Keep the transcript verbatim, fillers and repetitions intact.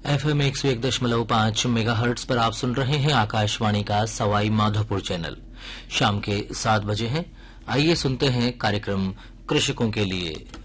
F M एक सौ एक दशमलव पांच मेगा हर्ट्स पर आप सुन रहे हैं आकाशवाणी का सवाई माधोपुर चैनल। शाम के सात बजे हैं। आइए सुनते हैं कार्यक्रम कृषकों के लिए।